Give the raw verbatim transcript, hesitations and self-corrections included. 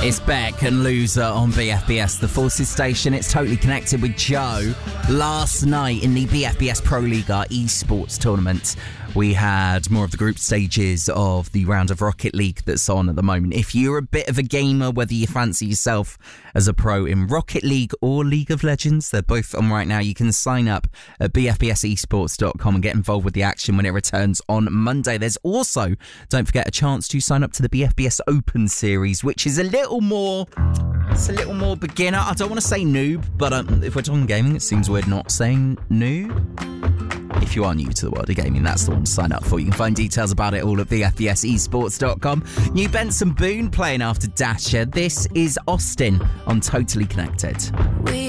It's Beck and Loser on B F B S, the Forces station. It's Totally Connected with Joe. Last night in the B F B S Pro Liga esports tournament, we had more of the group stages of the round of Rocket League that's on at the moment. If you're a bit of a gamer, whether you fancy yourself as a pro in Rocket League or League of Legends, they're both on right now. You can sign up at b f b s esports dot com and get involved with the action when it returns on Monday. There's also, don't forget, a chance to sign up to the B F B S Open Series, which is a little more... It's a little more beginner. I don't want to say noob, but um, if we're talking gaming, it seems weird not saying noob. If you are new to the world of gaming, that's the one to sign up for. You can find details about it all at b f b s esports dot com. New Benson Boone playing after Dasher. This is Austin on Totally Connected. We